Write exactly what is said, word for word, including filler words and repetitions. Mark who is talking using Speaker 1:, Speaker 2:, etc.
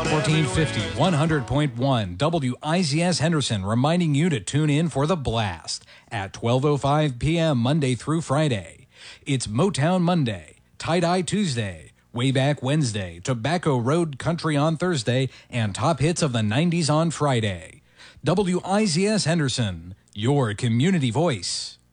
Speaker 1: fourteen fifty, one hundred point one W I Z S Henderson reminding you to tune in for The Blast at twelve oh five p.m. Monday through Friday. It's Motown Monday, Tie-Dye Tuesday, Wayback Wednesday, Tobacco Road Country on Thursday, and Top Hits of the nineties on Friday. W I Z S Henderson, your community voice.